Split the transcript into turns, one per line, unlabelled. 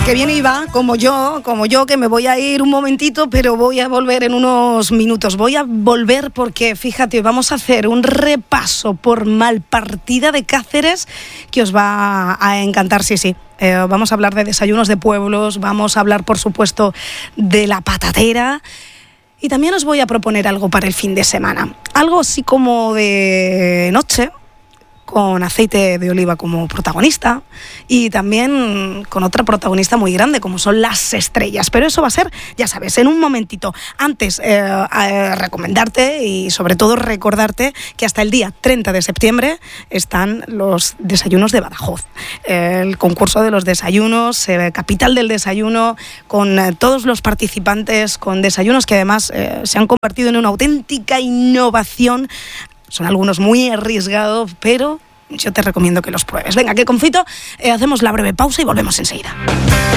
Que viene y va, como yo, que me voy a ir un momentito, pero voy a volver en unos minutos. Voy a volver porque, fíjate, vamos a hacer un repaso por Malpartida de Cáceres que os va a encantar, sí. Vamos a hablar de desayunos de pueblos, vamos a hablar, por supuesto, de la patatera. Y también os voy a proponer algo para el fin de semana. Algo así como de noche, con aceite de oliva como protagonista y también con otra protagonista muy grande como son las estrellas, pero eso va a ser, ya sabes, en un momentito. Antes recomendarte y sobre todo recordarte que hasta el día 30 de septiembre están los desayunos de Badajoz, el concurso de los desayunos, capital del desayuno, con todos los participantes, con desayunos que además se han convertido en una auténtica innovación. Son algunos muy arriesgados, pero yo te recomiendo que los pruebes. Venga, que Confito, hacemos la breve pausa y volvemos enseguida.